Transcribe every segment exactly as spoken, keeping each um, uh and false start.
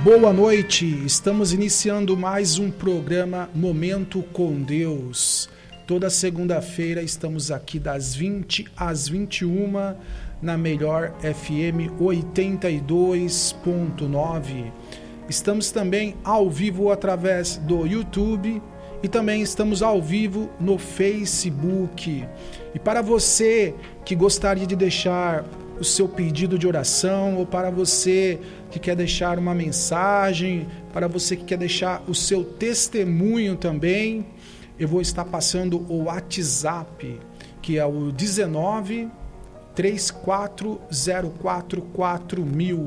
Boa noite, estamos iniciando mais um programa Momento com Deus. Toda segunda-feira estamos aqui das vinte às vinte e uma na Melhor F M oitenta e dois ponto nove. Estamos também ao vivo através do YouTube e também estamos ao vivo no Facebook. E para você que gostaria de deixar o seu pedido de oração, ou para você que quer deixar uma mensagem, para você que quer deixar o seu testemunho também, eu vou estar passando o WhatsApp, que é o dezenove, trinta e quatro zero quatro quatro mil.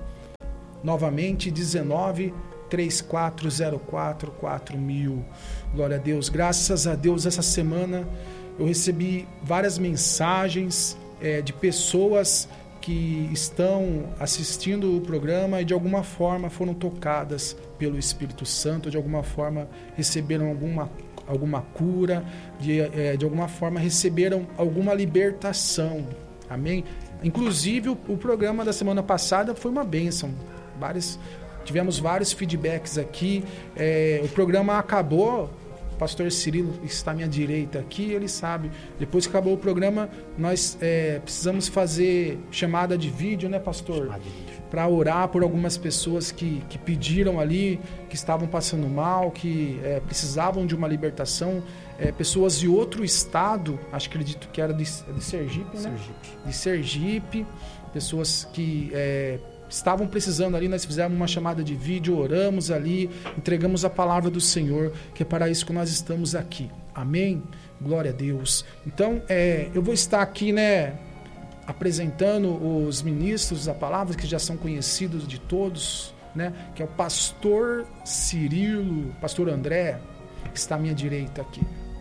Novamente, dezenove, trinta e quatro zero quatro quatro mil. Glória a Deus. Graças a Deus, essa semana eu recebi várias mensagens é, de pessoas que estão assistindo o programa e de alguma forma foram tocadas pelo Espírito Santo, de alguma forma receberam alguma, alguma cura, de, é, de alguma forma receberam alguma libertação. Amém? Inclusive, o, o programa da semana passada foi uma bênção. Vários, tivemos vários feedbacks aqui. É, o programa acabou. O pastor Cirilo está à minha direita aqui, ele sabe. Depois que acabou o programa, nós é, precisamos fazer chamada de vídeo, né, pastor? Para orar por algumas pessoas que, que pediram ali, que estavam passando mal, que é, precisavam de uma libertação. É, pessoas de outro estado, acho que acredito que era de, de Sergipe, né? Sergipe. De Sergipe, pessoas que é, estavam precisando ali, nós fizemos uma chamada de vídeo, oramos ali, entregamos a palavra do Senhor, que é para isso que nós estamos aqui. Amém? Glória a Deus. Então, é, eu vou estar aqui, né, apresentando os ministros da palavra, que já são conhecidos de todos, né, que é o pastor Cirilo, pastor André, que está à minha direita aqui.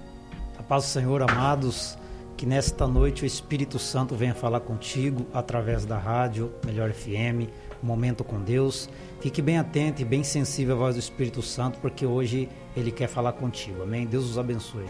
A paz do Senhor, amados, que nesta noite o Espírito Santo venha falar contigo através da rádio Melhor F M, Momento com Deus. Fique bem atento e bem sensível à voz do Espírito Santo, porque hoje Ele quer falar contigo. Amém? Deus os abençoe.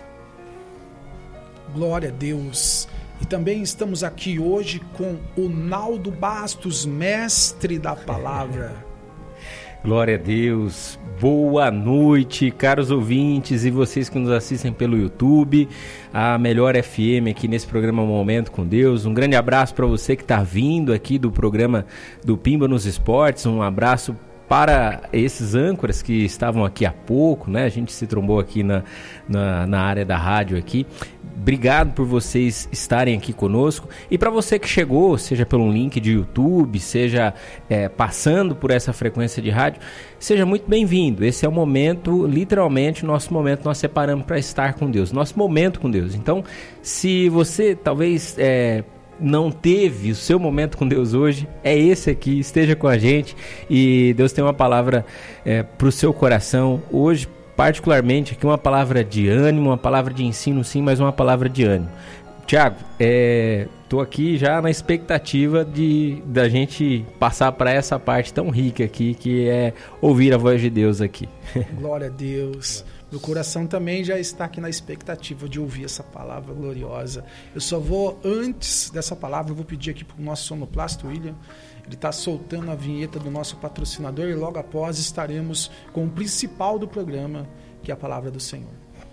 Glória a Deus. E também estamos aqui hoje com o Naldo Bastos, mestre da palavra. Glória a Deus, boa noite, caros ouvintes e vocês que nos assistem pelo YouTube, a Melhor F M aqui nesse programa Momento com Deus. Um grande abraço para você que está vindo aqui do programa do Pimba nos Esportes, um abraço para esses âncoras que estavam aqui há pouco, né? A gente se trombou aqui na, na, na área da rádio aqui. Obrigado por vocês estarem aqui conosco. E para você que chegou, seja pelo link de YouTube, seja é, passando por essa frequência de rádio, seja muito bem-vindo. Esse é o momento, literalmente, nosso momento nós separamos para estar com Deus, nosso momento com Deus. Então, se você talvez é, não teve o seu momento com Deus hoje, é esse aqui, esteja com a gente e Deus tem uma palavra é, para o seu coração hoje, particularmente aqui uma palavra de ânimo, uma palavra de ensino sim, mas uma palavra de ânimo. Tiago, estou é, aqui já na expectativa de da gente passar para essa parte tão rica aqui, que é ouvir a voz de Deus aqui. Glória a Deus. Meu coração também já está aqui na expectativa de ouvir essa palavra gloriosa. Eu só vou, antes dessa palavra, eu vou pedir aqui para o nosso sonoplasta, William. Ele está soltando a vinheta do nosso patrocinador e logo após estaremos com o principal do programa, que é a palavra do Senhor.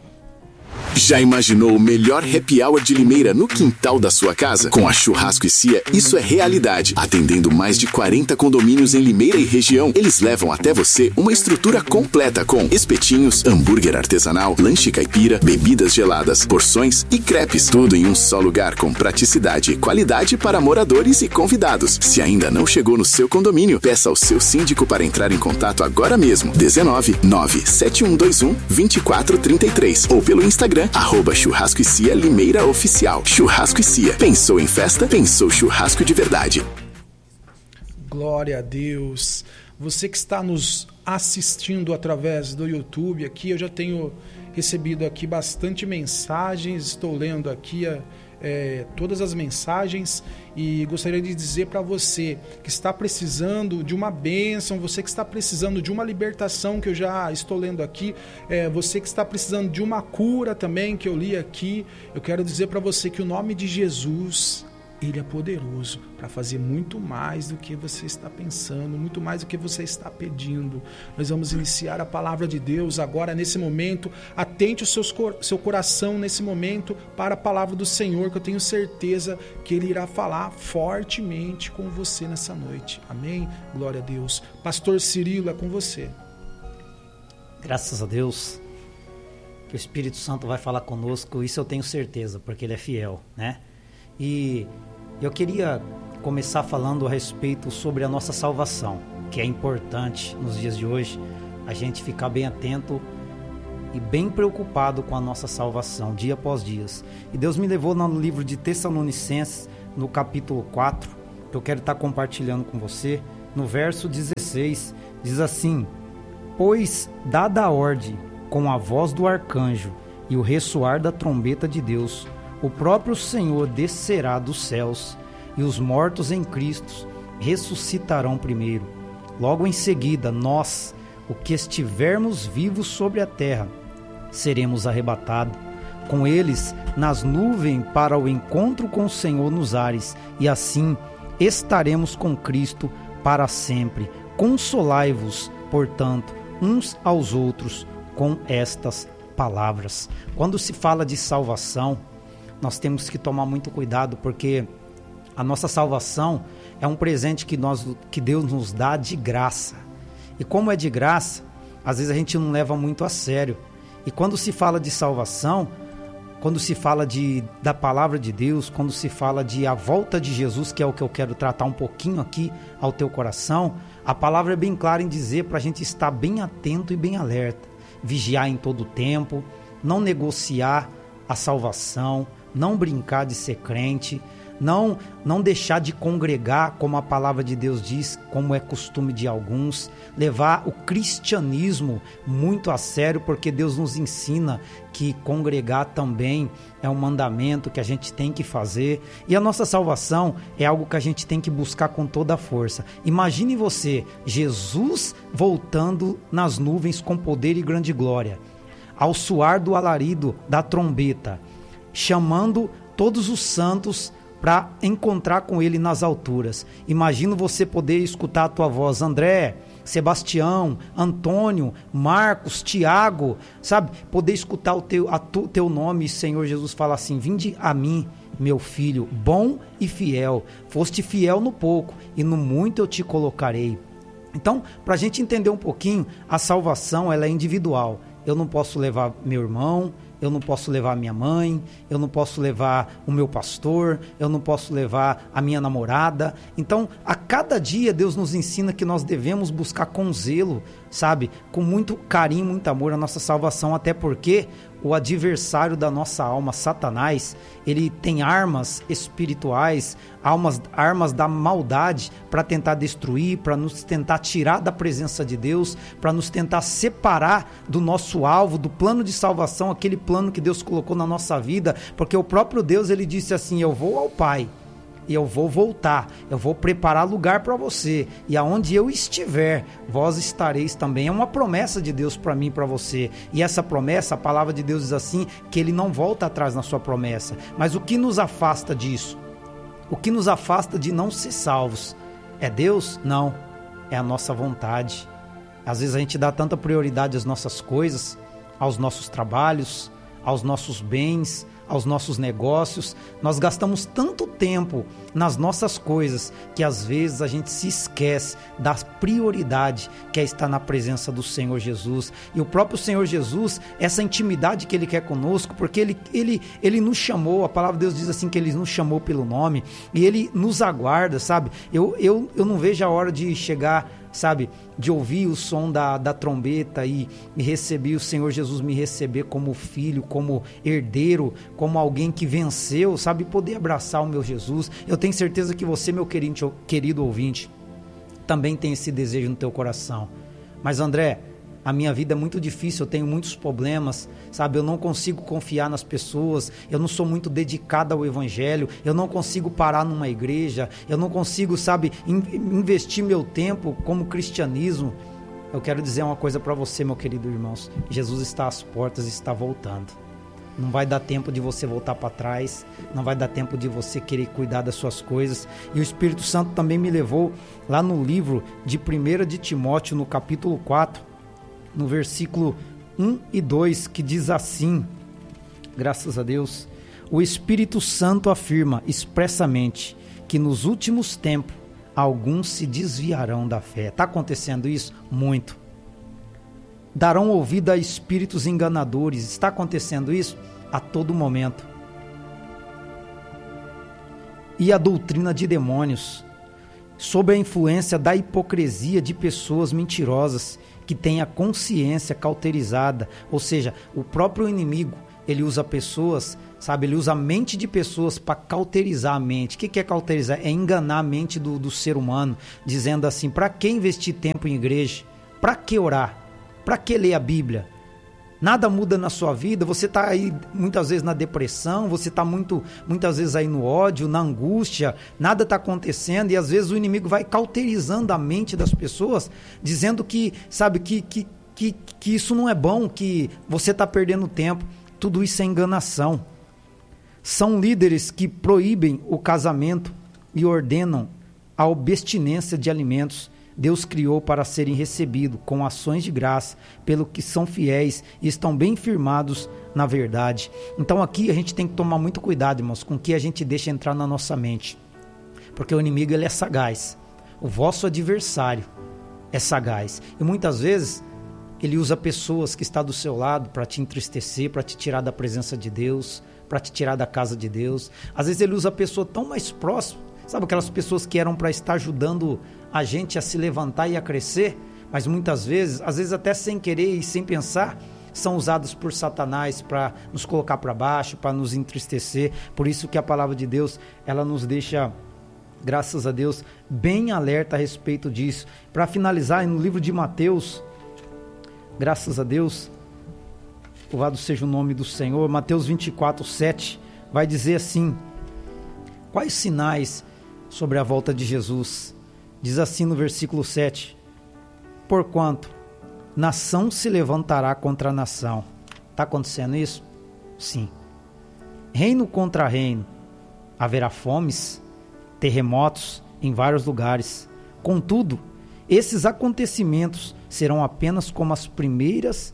Já imaginou o melhor happy hour de Limeira no quintal da sua casa? Com a Churrasco e Cia, isso é realidade. Atendendo mais de quarenta condomínios em Limeira e região, eles levam até você uma estrutura completa com espetinhos, hambúrguer artesanal, lanche caipira, bebidas geladas, porções e crepes. Tudo em um só lugar com praticidade e qualidade para moradores e convidados. Se ainda não chegou no seu condomínio, peça ao seu síndico para entrar em contato agora mesmo. dezenove, nove sete um dois um, dois quatro três três ou pelo Instagram arroba Churrasco e Cia Limeira Oficial. Churrasco e Cia. Pensou em festa? Pensou churrasco de verdade. Glória a Deus. Você que está nos assistindo através do YouTube aqui, eu já tenho recebido aqui bastante mensagens, estou lendo aqui a É, todas as mensagens e gostaria de dizer para você que está precisando de uma bênção, você que está precisando de uma libertação, que eu já estou lendo aqui, é, você que está precisando de uma cura também, que eu li aqui, eu quero dizer para você que o nome de Jesus Ele é poderoso para fazer muito mais do que você está pensando, muito mais do que você está pedindo. Nós vamos iniciar a palavra de Deus agora, nesse momento. Atente o seus, seu coração nesse momento para a palavra do Senhor, que eu tenho certeza que Ele irá falar fortemente com você nessa noite. Amém? Glória a Deus. Pastor Cirilo, é com você. Graças a Deus que o Espírito Santo vai falar conosco, isso eu tenho certeza, porque Ele é fiel, né? E eu queria começar falando a respeito sobre a nossa salvação, que é importante nos dias de hoje a gente ficar bem atento e bem preocupado com a nossa salvação, dia após dia. E Deus me levou no livro de Tessalonicenses, no capítulo quatro, que eu quero estar compartilhando com você, no verso dezesseis, diz assim: pois dada a ordem com a voz do arcanjo e o ressoar da trombeta de Deus, o próprio Senhor descerá dos céus, e os mortos em Cristo ressuscitarão primeiro. Logo em seguida, nós, o que estivermos vivos sobre a terra, seremos arrebatados com eles nas nuvens para o encontro com o Senhor nos ares, e assim estaremos com Cristo para sempre. Consolai-vos, portanto, uns aos outros com estas palavras. Quando se fala de salvação, nós temos que tomar muito cuidado, porque a nossa salvação é um presente que, nós, que Deus nos dá de graça. E como é de graça, às vezes a gente não leva muito a sério. E quando se fala de salvação, quando se fala de, da palavra de Deus, quando se fala de a volta de Jesus, que é o que eu quero tratar um pouquinho aqui ao teu coração, a palavra é bem clara em dizer para a gente estar bem atento e bem alerta, vigiar em todo o tempo, não negociar a salvação, não brincar de ser crente, não, não deixar de congregar, como a palavra de Deus diz, como é costume de alguns, levar o cristianismo muito a sério, porque Deus nos ensina que congregar também é um mandamento que a gente tem que fazer, e a nossa salvação é algo que a gente tem que buscar com toda a força. Imagine você, Jesus voltando nas nuvens com poder e grande glória, ao soar do alarido da trombeta, chamando todos os santos para encontrar com Ele nas alturas. Imagino você poder escutar a tua voz: André, Sebastião, Antônio, Marcos, Tiago, sabe? Poder escutar o teu, a tu, teu nome, e Senhor Jesus fala assim: vinde a mim, meu filho, bom e fiel. Foste fiel no pouco, e no muito eu te colocarei. Então, para a gente entender um pouquinho, a salvação ela é individual. Eu não posso levar meu irmão, eu não posso levar minha mãe, eu não posso levar o meu pastor, eu não posso levar a minha namorada. Então, a cada dia Deus nos ensina que nós devemos buscar com zelo, sabe, com muito carinho, muito amor a nossa salvação, até porque o adversário da nossa alma, Satanás, ele tem armas espirituais, armas, armas da maldade para tentar destruir, para nos tentar tirar da presença de Deus, para nos tentar separar do nosso alvo, do plano de salvação, aquele plano que Deus colocou na nossa vida, porque o próprio Deus, ele disse assim: eu vou ao Pai e eu vou voltar, eu vou preparar lugar para você, e aonde eu estiver, vós estareis também. É uma promessa de Deus para mim e para você, e essa promessa, a palavra de Deus diz assim, que Ele não volta atrás na sua promessa. Mas o que nos afasta disso? O que nos afasta de não ser salvos? É Deus? Não, é a nossa vontade. Às vezes a gente dá tanta prioridade às nossas coisas, aos nossos trabalhos, aos nossos bens, aos nossos negócios. Nós gastamos tanto tempo nas nossas coisas que às vezes a gente se esquece da prioridade que é estar na presença do Senhor Jesus. E o próprio Senhor Jesus, essa intimidade que Ele quer conosco, porque Ele, ele, ele nos chamou, a palavra de Deus diz assim que Ele nos chamou pelo nome, e Ele nos aguarda, sabe? Eu, eu, eu não vejo a hora de chegar, sabe, de ouvir o som da, da trombeta e, e receber o Senhor Jesus, me receber como filho, como herdeiro, como alguém que venceu, sabe, poder abraçar o meu Jesus. Eu tenho certeza que você, meu querido, querido ouvinte, também tem esse desejo no teu coração. Mas André, a minha vida é muito difícil, eu tenho muitos problemas, sabe, eu não consigo confiar nas pessoas, eu não sou muito dedicado ao Evangelho, eu não consigo parar numa igreja, eu não consigo, sabe, investir meu tempo como cristianismo. Eu quero dizer uma coisa para você, meu querido irmão: Jesus está às portas e está voltando. Não vai dar tempo de você voltar para trás, não vai dar tempo de você querer cuidar das suas coisas. E o Espírito Santo também me levou lá no livro de primeira de Timóteo, no capítulo quatro, no versículo um e dois, que diz assim, graças a Deus, o Espírito Santo afirma expressamente que nos últimos tempos alguns se desviarão da fé. Está acontecendo isso? Muito. Darão ouvido a espíritos enganadores. Está acontecendo isso? A todo momento. E a doutrina de demônios, sob a influência da hipocrisia de pessoas mentirosas que têm a consciência cauterizada, ou seja, o próprio inimigo, ele usa pessoas, sabe, ele usa a mente de pessoas para cauterizar a mente. O que, que é cauterizar? É enganar a mente do, do ser humano, dizendo assim, para que investir tempo em igreja? Para que orar? Para que ler a Bíblia? Nada muda na sua vida, você está aí muitas vezes na depressão, você está muito, muitas vezes aí no ódio, na angústia, nada está acontecendo, e às vezes o inimigo vai cauterizando a mente das pessoas, dizendo que, sabe, que, que, que, que isso não é bom, que você está perdendo tempo. Tudo isso é enganação. São líderes que proíbem o casamento e ordenam a abstinência de alimentos. Deus criou para serem recebidos com ações de graça, pelo que são fiéis e estão bem firmados na verdade. Então aqui a gente tem que tomar muito cuidado, irmãos, com o que a gente deixa entrar na nossa mente. Porque o inimigo, ele é sagaz. O vosso adversário é sagaz. E muitas vezes ele usa pessoas que estão do seu lado para te entristecer, para te tirar da presença de Deus, para te tirar da casa de Deus. Às vezes ele usa a pessoa tão mais próxima, sabe, aquelas pessoas que eram para estar ajudando a gente a se levantar e a crescer, mas muitas vezes, às vezes até sem querer e sem pensar, são usadas por Satanás para nos colocar para baixo, para nos entristecer. Por isso que a palavra de Deus, ela nos deixa, graças a Deus, bem alerta a respeito disso. Para finalizar, no livro de Mateus, graças a Deus, louvado seja o nome do Senhor, Mateus vinte e quatro, sete, vai dizer assim, quais sinais sobre a volta de Jesus? Diz assim no versículo sete, porquanto nação se levantará contra nação. Está acontecendo isso? Sim. Reino contra reino. Haverá fomes, terremotos em vários lugares. Contudo, esses acontecimentos serão apenas como as primeiras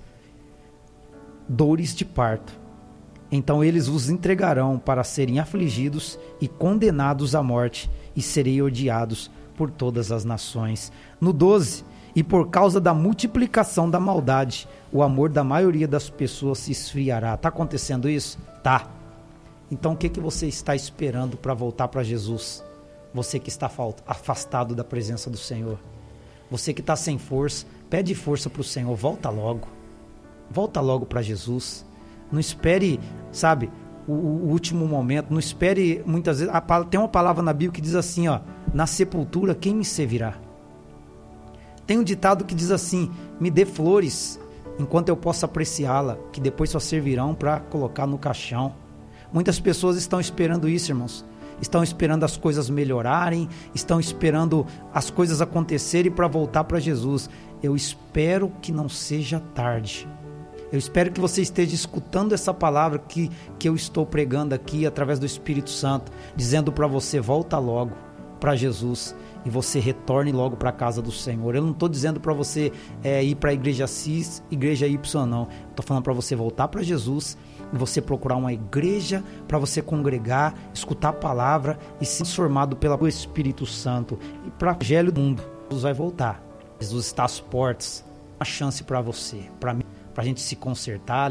dores de parto. Então eles vos entregarão para serem afligidos e condenados à morte, e serei odiados por todas as nações. No doze, e por causa da multiplicação da maldade, o amor da maioria das pessoas se esfriará. Está acontecendo isso? Tá. Então o que, que você está esperando para voltar para Jesus? Você que está afastado da presença do Senhor. Você que está sem força, pede força para o Senhor, volta logo. Volta logo para Jesus. Não espere, sabe, o, o último momento, não espere muitas vezes. A, tem uma palavra na Bíblia que diz assim, ó, na sepultura quem me servirá? Tem um ditado que diz assim, me dê flores enquanto eu possa apreciá-la, que depois só servirão para colocar no caixão. Muitas pessoas estão esperando isso, irmãos. Estão esperando as coisas melhorarem, estão esperando as coisas acontecerem para voltar para Jesus. Eu espero que não seja tarde. Eu espero que você esteja escutando essa palavra que, que eu estou pregando aqui através do Espírito Santo, dizendo para você, volta logo para Jesus e você retorne logo para a casa do Senhor. Eu não estou dizendo para você é, ir para a igreja X, igreja Y, não. Estou falando para você voltar para Jesus e você procurar uma igreja para você congregar, escutar a palavra e ser transformado pelo Espírito Santo. E para o evangelho do mundo, Jesus vai voltar. Jesus está às portas. Uma chance para você, para mim, para a gente se consertar.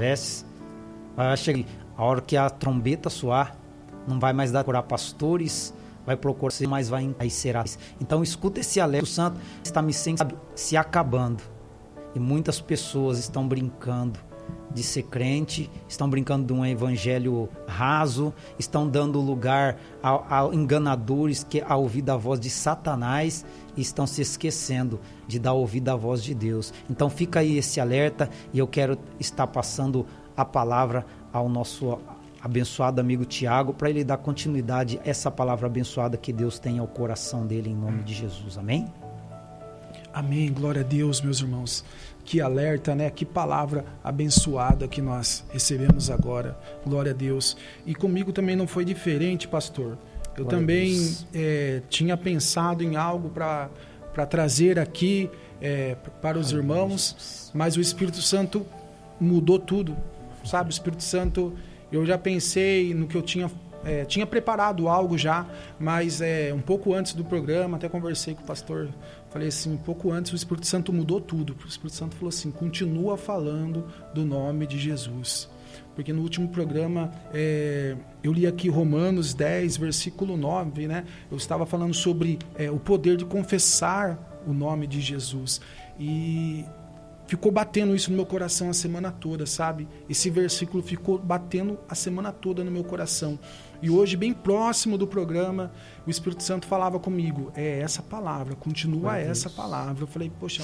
Vai chegar a hora que a trombeta soar, não vai mais dar para procurar pastores, vai procurar ser, mas vai aí será. Então escuta esse alerta. O Santo está me sentindo se acabando e muitas pessoas estão brincando de ser crente, estão brincando de um evangelho raso, estão dando lugar a, a enganadores que a ouvir a voz de Satanás e estão se esquecendo de dar ouvido à voz de Deus. Então fica aí esse alerta e eu quero estar passando a palavra ao nosso abençoado amigo Tiago para ele dar continuidade a essa palavra abençoada que Deus tem ao coração dele em nome de Jesus. Amém? Amém, glória a Deus, meus irmãos. Que alerta, né? Que palavra abençoada que nós recebemos agora. Glória a Deus. E comigo também não foi diferente, pastor. Eu glória também é, tinha pensado em algo para para trazer aqui é, para os irmãos, mas o Espírito Santo mudou tudo, sabe? O Espírito Santo, eu já pensei no que eu tinha É, tinha preparado algo já, mas é, um pouco antes do programa, até conversei com o pastor, falei assim, um pouco antes o Espírito Santo mudou tudo. O Espírito Santo falou assim, continua falando do nome de Jesus. Porque no último programa, é, eu li aqui Romanos dez, versículo nove, né? Eu estava falando sobre é, o poder de confessar o nome de Jesus. E ficou batendo isso no meu coração a semana toda, sabe? Esse versículo ficou batendo a semana toda no meu coração. E hoje, bem próximo do programa, o Espírito Santo falava comigo, é essa palavra, continua essa palavra. Eu falei, poxa,